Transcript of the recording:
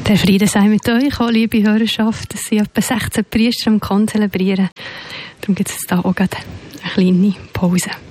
Der Friede sei mit euch, auch liebe Hörerschaft. Es sind etwa 16 Priester am konzelebrieren. Darum gibt es da auch gerade eine kleine Pause.